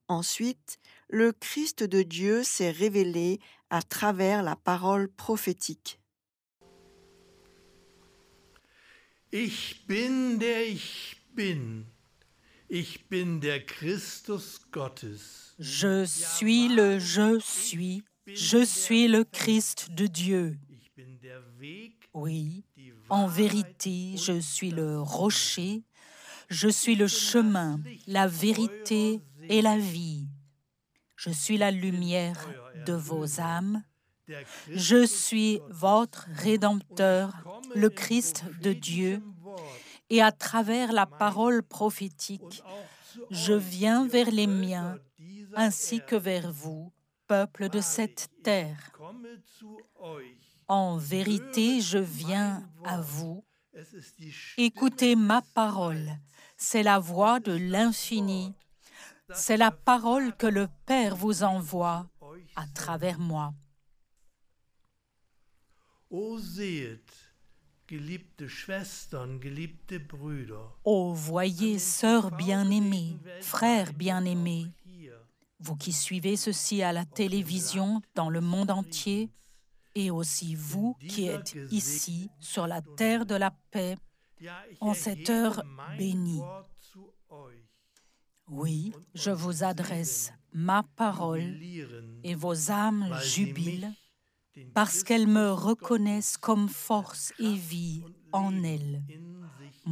Ensuite, le Christ de Dieu s'est révélé à travers la parole prophétique. Ich bin der Ich bin. Ich bin der Christus Gottes. Je suis le je suis le Christ de Dieu. Ich bin der Weg, Oui, die en Wahrheit vérité, und je suis le das rocher, je suis le chemin, la vérité et la vie. Je suis la lumière de vos âmes. der Je Christus suis votre Rédempteur, le Christ de Dieu, et à travers la parole prophétique, je viens vers les miens ainsi que vers vous, peuple de cette terre. En vérité, je viens à vous. Écoutez ma parole, c'est la voix de l'infini, c'est la parole que le Père vous envoie à travers moi. O sehet, geliebte Schwestern, geliebte Brüder, Ô voyez, sœurs bien-aimées, frères bien-aimés, vous qui suivez ceci à la télévision dans le monde entier, et aussi vous qui êtes ici sur la terre de la paix, ja, ich en cette erhebe heure mein bénie. Wort zu euch. Oui, je vous adresse ma parole Jubilieren, et vos âmes weil sie jubilent mich, den parce qu'elles me Christus reconnaissent Gottes, comme force et vie und en Leben elles. in sich